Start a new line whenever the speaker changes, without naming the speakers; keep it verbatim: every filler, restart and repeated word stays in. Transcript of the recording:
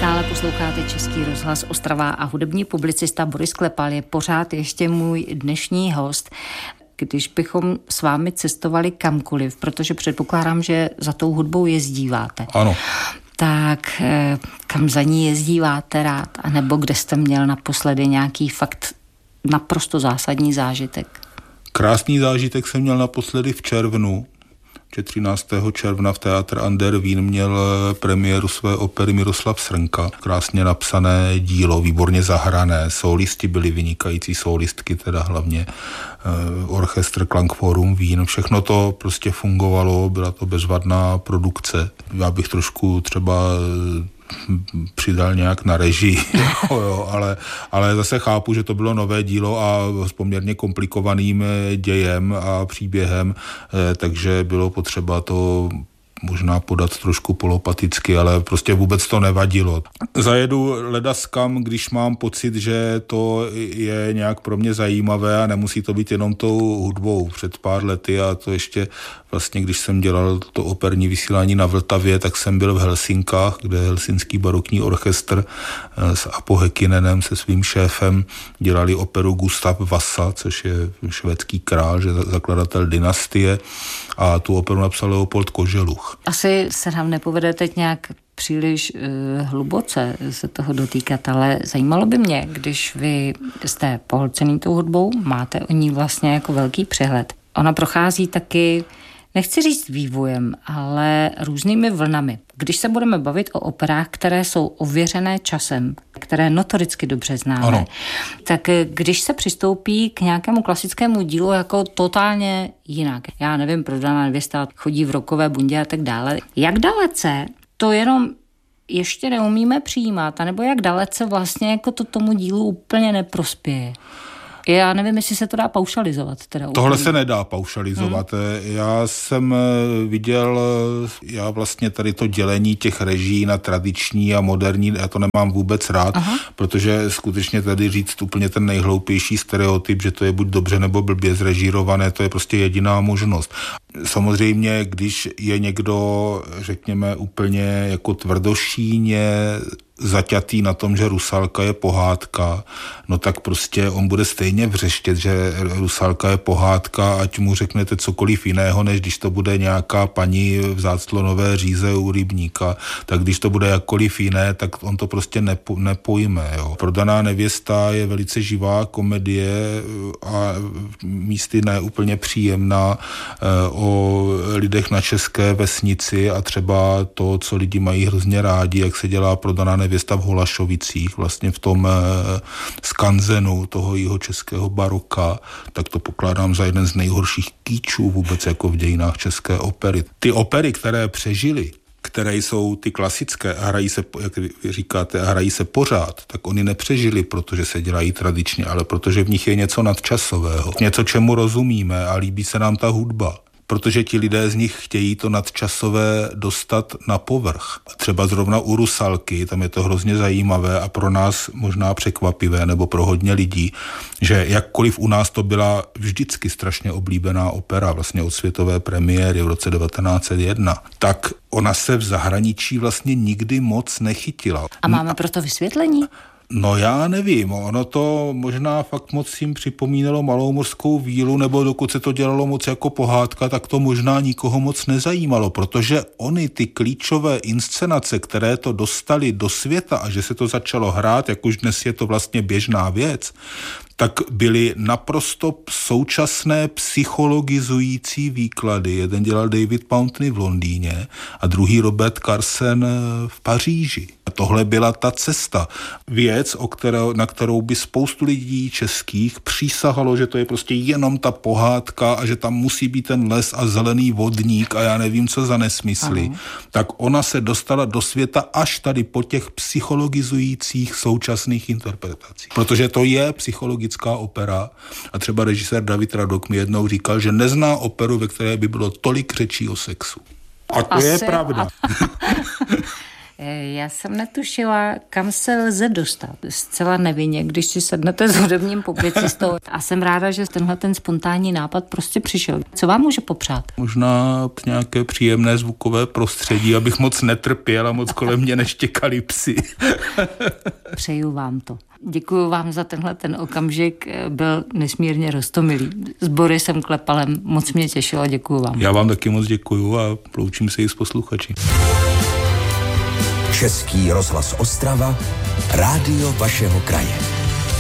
Stále posloucháte Český rozhlas Ostrava a hudební publicista Boris Klepal je pořád ještě můj dnešní host. Když bychom s vámi cestovali kamkoliv, protože předpokládám, že za tou hudbou jezdíváte.
Ano.
Tak kam za ní jezdíváte rád? A nebo kde jste měl naposledy nějaký fakt naprosto zážitek?
Krásný zážitek jsem měl naposledy v červnu. třináctého června v Teatr Ander Wien měl premiéru své opery Miroslav Srnka. Krásně napsané dílo, výborně zahrané. Solisti byli vynikající, solistky teda hlavně. Orchestr Klangforum Wien. Všechno to prostě fungovalo, byla to bezvadná produkce. Já bych trošku třeba přidal nějak na režii, jo, jo, ale, ale zase chápu, že to bylo nové dílo a s poměrně komplikovaným dějem a příběhem, takže bylo potřeba to možná podat trošku polopaticky, ale prostě vůbec to nevadilo. Zajedu ledaskam, když mám pocit, že to je nějak pro mě zajímavé a nemusí to být jenom tou hudbou. Před pár lety a to ještě vlastně, když jsem dělal to operní vysílání na Vltavě, tak jsem byl v Helsinkách, kde Helsinský barokní orchestr s Apo Häkkinenem, se svým šéfem, dělali operu Gustav Vasa, což je švédský král, že zakladatel dynastie, a tu operu napsal Leopold Koželuch.
Asi se nám nepovede teď nějak příliš uh, hluboce se toho dotýkat, ale zajímalo by mě, když vy jste pohlcený tou hudbou, máte o ní vlastně jako velký přehled. Ona prochází taky, nechci říct vývojem, ale různými vlnami. Když se budeme bavit o operách, které jsou ověřené časem, které notoricky dobře známe, ano, tak když se přistoupí k nějakému klasickému dílu jako totálně jinak, já nevím, Prodaná nevěsta chodí v rokové bundě a tak dále, jak dalece to jenom ještě neumíme přijímat, anebo jak dalece vlastně jako to tomu dílu úplně neprospěje? Já nevím, jestli se to dá paušalizovat. Teda
Tohle úplně se nedá paušalizovat. Hmm. Já jsem viděl, já vlastně tady to dělení těch režií na tradiční a moderní, já to nemám vůbec rád, aha, protože skutečně tady říct úplně ten nejhloupější stereotyp, že to je buď dobře nebo blbě zrežírované, to je prostě jediná možnost. Samozřejmě, když je někdo, řekněme, úplně jako tvrdošíně zaťatý na tom, že Rusalka je pohádka, no tak prostě on bude stejně vřeštět, že Rusalka je pohádka, ať mu řeknete cokoliv jiného, než když to bude nějaká paní v záclonové říze u rybníka, tak když to bude jakkoliv jiné, tak on to prostě nepo, nepojme. Jo. Prodaná nevěsta je velice živá komedie a místy ne úplně příjemná o lidech na české vesnici a třeba to, co lidi mají hrozně rádi, jak se dělá Prodaná nevěsta v Holašovicích, vlastně v tom eh, skanzenu toho jeho českého baroka, tak to pokládám za jeden z nejhorších kýčů vůbec jako v dějinách české opery. Ty opery, které přežily, které jsou ty klasické a hrají se, jak vy říkáte, hrají se pořád, tak oni nepřežili, protože se dělají tradičně, ale protože v nich je něco nadčasového, něco, čemu rozumíme a líbí se nám ta hudba. Protože ti lidé z nich chtějí to nadčasové dostat na povrch. Třeba zrovna u Rusalky, tam je to hrozně zajímavé a pro nás možná překvapivé, nebo pro hodně lidí, že jakkoliv u nás to byla vždycky strašně oblíbená opera, vlastně od světové premiéry v roce devatenáct set jedna, tak ona se v zahraničí vlastně nikdy moc nechytila.
A máme proto vysvětlení?
No já nevím, ono to možná fakt moc jim připomínalo Malou mořskou vílu, nebo dokud se to dělalo moc jako pohádka, tak to možná nikoho moc nezajímalo, protože oni ty klíčové inscenace, které to dostali do světa a že se to začalo hrát, jak už dnes je to vlastně běžná věc, tak byly naprosto současné psychologizující výklady. Jeden dělal David Pountney v Londýně a druhý Robert Carsen v Paříži. A tohle byla ta cesta. Věc, o které, na kterou by spoustu lidí českých přísahalo, že to je prostě jenom ta pohádka a že tam musí být ten les a zelený vodník a já nevím, co za nesmysly. Aha. Tak ona se dostala do světa až tady po těch psychologizujících současných interpretacích. Protože to je psychologické opera a třeba režisér David Radok mi jednou říkal, že nezná operu, ve které by bylo tolik řečí o sexu. A to Asi, je pravda. A...
Já jsem netušila, kam se lze dostat. Zcela nevinně, když si sednete s hudebním publicistou. A jsem ráda, že tenhle ten spontánní nápad prostě přišel. Co vám může popřát?
Možná nějaké příjemné zvukové prostředí, abych moc netrpěl a moc kolem mě neštěkali psy.
Přeju vám to. Děkuji vám za tenhle ten okamžik, byl nesmírně roztomilý. S Borisem Klepalem moc mě těšilo, děkuji vám.
Já vám taky moc děkuju a loučím se i s posluchači.
Český rozhlas Ostrava, rádio vašeho kraje.